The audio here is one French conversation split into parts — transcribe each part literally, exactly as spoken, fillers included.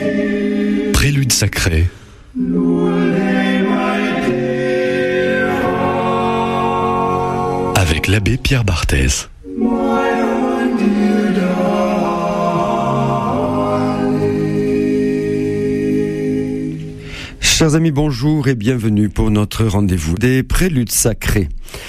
Prélude sacré. Avec l'abbé Pierre Barthez. Chers amis, bonjour et bienvenue pour notre rendez-vous des préludes sacrés.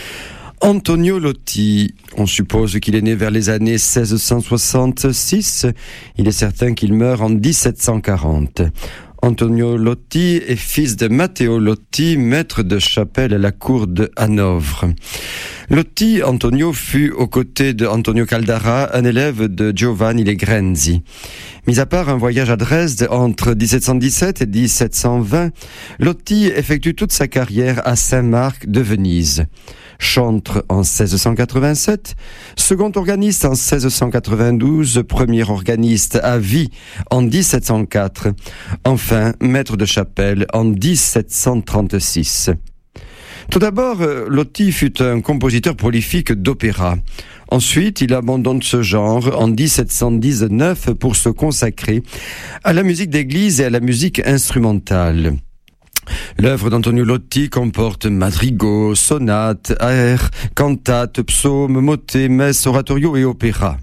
Antonio Lotti, on suppose qu'il est né vers les années seize cent soixante-six, il est certain qu'il meurt en dix-sept cent quarante. Antonio Lotti est fils de Matteo Lotti, maître de chapelle à la cour de Hanovre. Lotti, Antonio, fut aux côtés de Antonio Caldara, un élève de Giovanni Legrenzi. Mis à part un voyage à Dresde entre dix-sept cent dix-sept et dix-sept cent vingt, Lotti effectue toute sa carrière à Saint-Marc de Venise. Chantre en seize cent quatre-vingt-sept, second organiste en seize cent quatre-vingt-douze, premier organiste à vie en dix-sept cent quatre, enfin maître de chapelle en dix-sept cent trente-six. Tout d'abord, Lotti fut un compositeur prolifique d'opéra. Ensuite, il abandonne ce genre en dix-sept cent dix-neuf pour se consacrer à la musique d'église et à la musique instrumentale. L'œuvre d'Antonio Lotti comporte madrigaux, sonates, airs, cantates, psaumes, motets, messes, oratorios et opéras.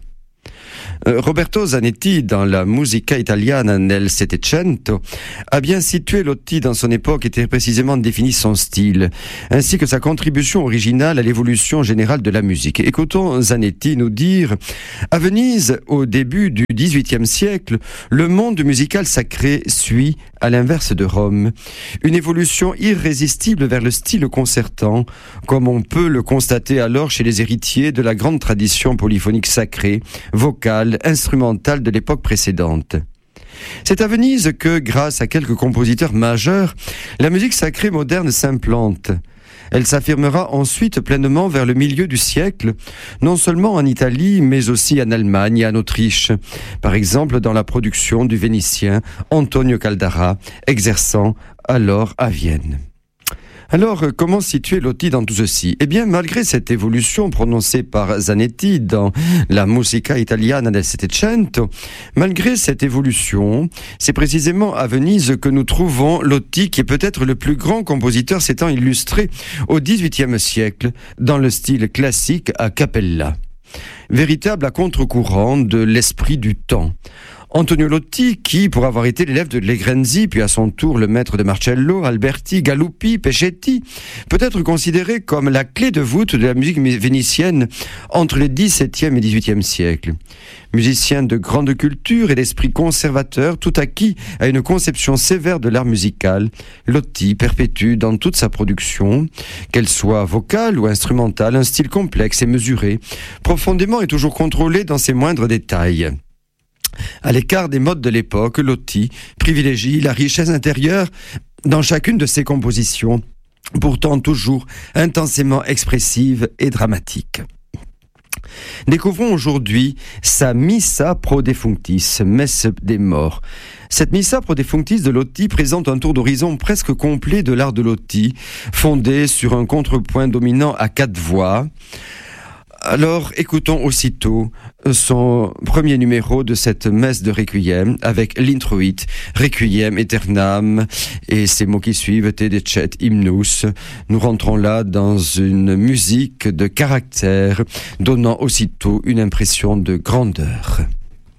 Roberto Zanetti, dans la Musica Italiana nel Settecento, a bien situé Lotti dans son époque et très précisément défini son style, ainsi que sa contribution originale à l'évolution générale de la musique. Écoutons Zanetti nous dire « À Venise, au début du dix-huitième siècle, le monde musical sacré suit, à l'inverse de Rome, une évolution irrésistible vers le style concertant, comme on peut le constater alors chez les héritiers de la grande tradition polyphonique sacrée, vocale, instrumentale de l'époque précédente. C'est à Venise que, grâce à quelques compositeurs majeurs, la musique sacrée moderne s'implante. Elle s'affirmera ensuite pleinement vers le milieu du siècle, non seulement en Italie, mais aussi en Allemagne et en Autriche, par exemple dans la production du Vénitien Antonio Caldara, exerçant alors à Vienne. Alors, comment situer Lotti dans tout ceci ? Eh bien, malgré cette évolution prononcée par Zanetti dans la Musica Italiana del Settecento, malgré cette évolution, c'est précisément à Venise que nous trouvons Lotti, qui est peut-être le plus grand compositeur s'étant illustré au dix-huitième siècle dans le style classique a cappella. Véritable à contre-courant de l'esprit du temps. Antonio Lotti, qui, pour avoir été l'élève de Legrenzi, puis à son tour le maître de Marcello, Alberti, Galuppi, Peschetti, peut être considéré comme la clé de voûte de la musique vénitienne entre les dix-septième et dix-huitième siècles. Musicien de grande culture et d'esprit conservateur, tout acquis à une conception sévère de l'art musical, Lotti perpétue dans toute sa production, qu'elle soit vocale ou instrumentale, un style complexe et mesuré, profondément et toujours contrôlé dans ses moindres détails. À l'écart des modes de l'époque, Lotti privilégie la richesse intérieure dans chacune de ses compositions, pourtant toujours intensément expressive et dramatique. Découvrons aujourd'hui sa Missa pro defunctis, messe des morts. Cette Missa pro defunctis de Lotti présente un tour d'horizon presque complet de l'art de Lotti, fondé sur un contrepoint dominant à quatre voix. Alors, écoutons aussitôt son premier numéro de cette messe de Requiem avec l'introit Requiem aeternam et ces mots qui suivent Te decet hymnus. Nous rentrons là dans une musique de caractère donnant aussitôt une impression de grandeur.